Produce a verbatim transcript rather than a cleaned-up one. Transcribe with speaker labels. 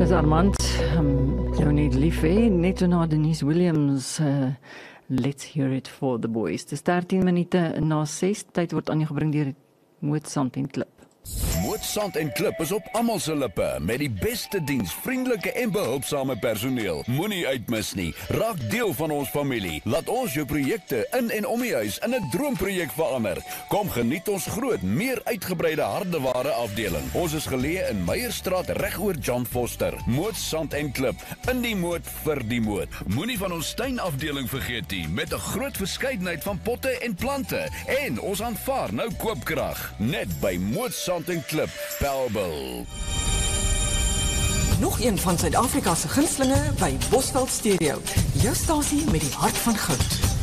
Speaker 1: Dis Armand, um, jou net lief hê, net so na Denise Williams, uh, Let's Hear It for the Boys. Dis dertien minute na ses, tyd word aan jou gebring deur Moodsand en Klip.
Speaker 2: Moodsand en Klip is op almal se lippe met die beste diens, vriendelike en behulpsame personeel. Moenie uitmis nie. Raak deel van ons familie. Laat ons jou projekte in en om die huis in 'n droomprojek verander. Kom geniet ons groot, meer uitgebreide hardeware afdeling. Ons is geleë in Meyerstraat regoor John Foster. Moodsand en Klip, in die mood vir die mood. Moenie van ons tuinafdeling vergeet nie, met 'n groot verskeidenheid van potte en plante. En ons aanvaar nou koopkrag. Net by Moodsand en Klip, Bellville.
Speaker 3: Nog een van Suid-Afrika se gunstelinge by Bosveld Stereo. Jou stasie met die hart van goud.